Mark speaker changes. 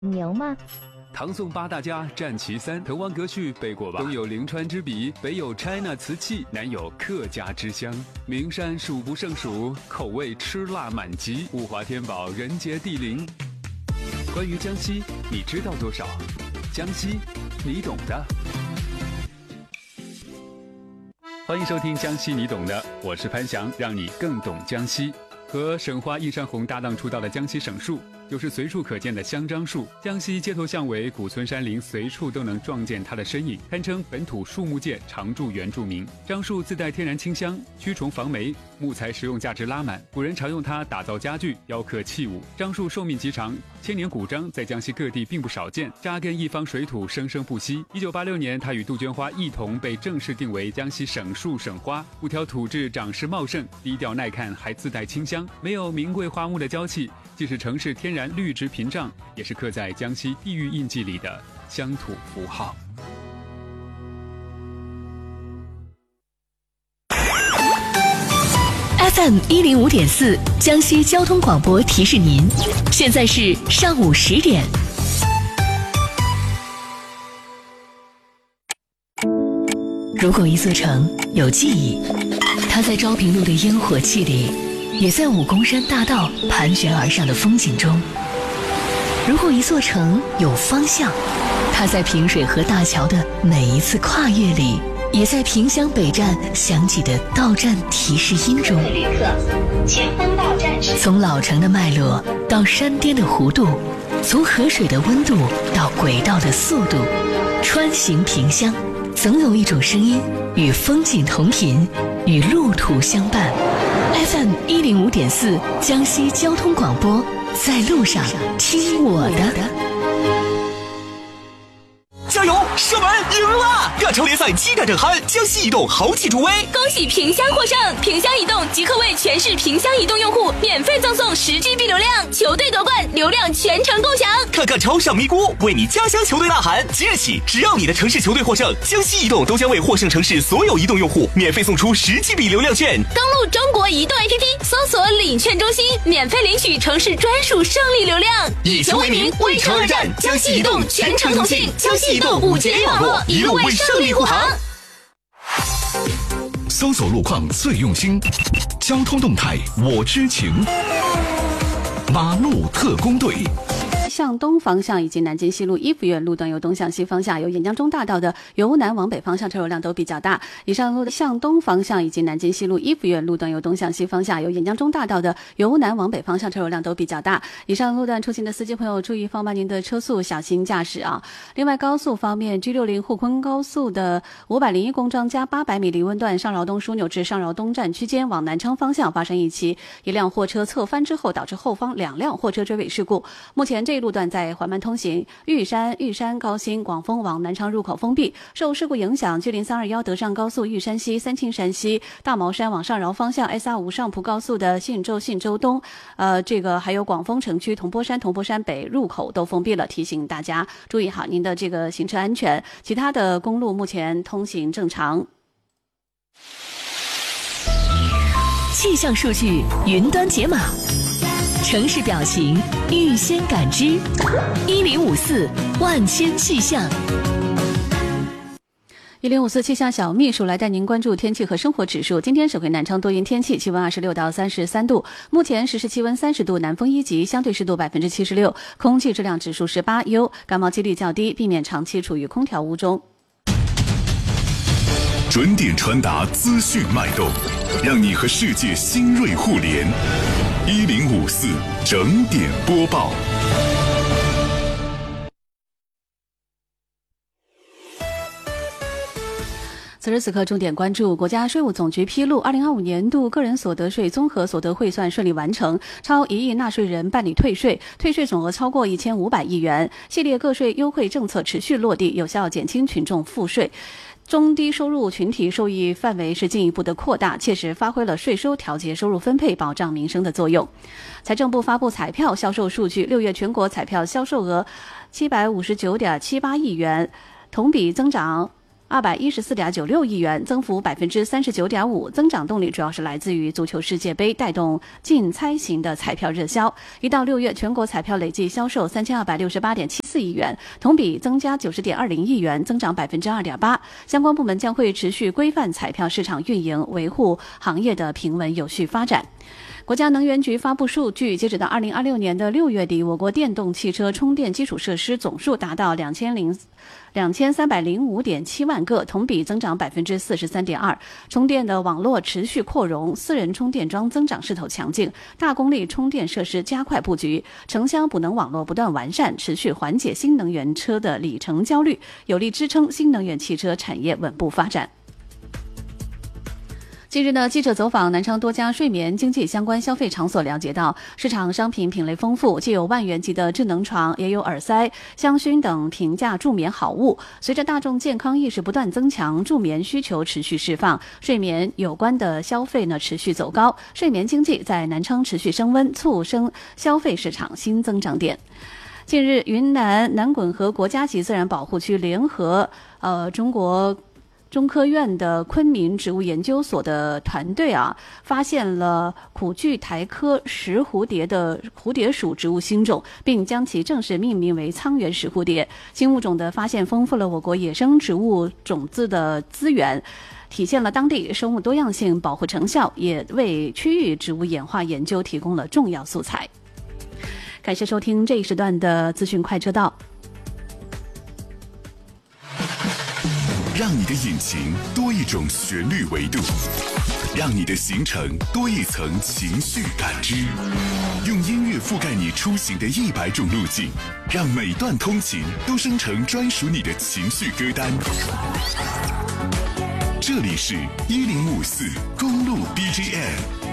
Speaker 1: 牛吗？
Speaker 2: 唐宋八大家占其三，滕王阁序背过吧？东有临川之笔，北有 China 瓷器，南有客家之乡。名山数不胜数，口味吃辣满级，物华天宝，人杰地灵。关于江西，你知道多少？江西，你懂的。欢迎收听江西你懂的，我是潘翔，让你更懂江西。和省花益山红搭档出道的江西省树，就是随处可见的香樟树。江西街头巷尾、古村山林，随处都能撞见它的身影，堪称本土树木界常驻原住民。樟树自带天然清香，驱虫防霉，木材实用价值拉满。古人常用它打造家具、雕刻器物。樟树寿命极长，千年古樟在江西各地并不少见，扎根一方水土，生生不息。1986年，它与杜鹃花一同被正式定为江西省树省花。五条土质长势茂盛，低调耐看，还自带清香。没有名贵花木的娇气，既是城市天然绿植屏障，也是刻在江西地域印记里的乡土符号。
Speaker 3: FM 105.4江西交通广播提示您，现在是上午10点。如果一座城有记忆，它在昭平路的烟火气里，也在武功山大道盘旋而上的风景中。如果一座城有方向，它在平水河大桥的每一次跨越里，也在萍乡北站响起的到站提示音中。
Speaker 4: 旅客，前方到站是。
Speaker 3: 从老城的脉络到山巅的弧度，从河水的温度到轨道的速度，穿行萍乡，总有一种声音与风景同频，与路途相伴。FM 105.4江西交通广播，在路上听我的。
Speaker 5: 加油！射门赢了！亚超联赛7战正酣，江西移动豪气助威，
Speaker 6: 恭喜萍乡获胜！萍乡移动即刻为全市萍乡移动用户免费赠送10GB 流量，球队夺冠，流量全程共享。
Speaker 5: 看看超上咪咕，为你家乡球队呐喊！即日起，只要你的城市球队获胜，江西移动都将为获胜城市所有移动用户免费送出10GB 流量券。
Speaker 6: 登录中国移动 APP， 搜索领券中心，免费领取城市专属胜利流量。
Speaker 5: 以球为名，为城而战，江西移动全程通信，江西移动5G 网络，一路为胜利护航。
Speaker 7: 搜索路况最用心，交通动态我知情。马路特工队。
Speaker 8: 向东方向以及南京西路一府院路段由东向西方向，由沿江中大道的由南往北方向车流量都比较大。以上路的向东方向以及南京西路一府院路段由东向西方向，由沿江中大道的由南往北方向车流量都比较大。以上路段出行的司机朋友注意放慢您的车速，小心驾驶啊！另外高速方面 ，G60 沪昆高速的501公章加800米离温段上饶东枢纽至上饶东站区间往南昌方向发生一起一辆货车侧翻之后导致后方2辆货车追尾事故。目前这一路段在缓慢通行，玉山、高新、广丰往南昌入口封闭。受事故影响，G0321德上高速玉山西、三清山西、大毛山往上饶方向 SR5上蒲高速的信州东，还有广丰城区铜坡山北入口都封闭了，提醒大家注意好您的这个行车安全。其他的公路目前通行正常。
Speaker 3: 气象数据云端解码，城市表情预先感知，1054万千气象。
Speaker 8: 1054气象小秘书来带您关注天气和生活指数。今天省会南昌多云天气，气温26到33度，目前实时气温30度，南风1级，相对湿度76%，空气质量指数18优，感冒几率较低，避免长期处于空调屋中。
Speaker 7: 准点传达资讯脉动，让你和世界新锐互联。1054整点播报。
Speaker 8: 此时此刻重点关注，国家税务总局披露2025年度个人所得税综合所得汇算顺利完成，超1亿纳税人办理退税，退税总额超过1500亿元，系列个税优惠政策持续落地，有效减轻群众赋税。中低收入群体受益范围是进一步的扩大，切实发挥了税收调节收入分配、保障民生的作用。财政部发布彩票销售数据，6月全国彩票销售额759.78亿元，同比增长 214.96亿元，增幅39.5%，增长动力主要是来自于足球世界杯带动竞猜型的彩票热销。1到6月，全国彩票累计销售3268.74亿元，同比增加90.20亿元，增长2.8%。相关部门将会持续规范彩票市场运营，维护行业的平稳有序发展。国家能源局发布数据，截止到2026年的6月底，我国电动汽车充电基础设施总数达到2305.7万个，同比增长43.2%。充电的网络持续扩容，私人充电桩增长势头强劲，大功率充电设施加快布局，城乡补能网络不断完善，持续缓解新能源车的里程焦虑，有力支撑新能源汽车产业稳步发展。近日呢，记者走访南昌多家睡眠经济相关消费场所，了解到市场商品品类丰富，既有万元级的智能床，也有耳塞、香薰等平价助眠好物。随着大众健康意识不断增强，助眠需求持续释放，睡眠有关的消费呢持续走高，睡眠经济在南昌持续升温，促生消费市场新增长点。近日，云南南滚河国家级自然保护区联合中科院的昆明植物研究所的团队发现了苦苣苔科石蝴蝶的蝴蝶属植物新种，并将其正式命名为苍原石蝴蝶。新物种的发现丰富了我国野生植物种子的资源，体现了当地生物多样性保护成效，也为区域植物演化研究提供了重要素材。感谢收听这一时段的资讯快车道。
Speaker 7: 让你的引擎多一种旋律维度，让你的行程多一层情绪感知，用音乐覆盖你出行的100种路径，让每段通勤都生成专属你的情绪歌单。这里是1054公路 BGM。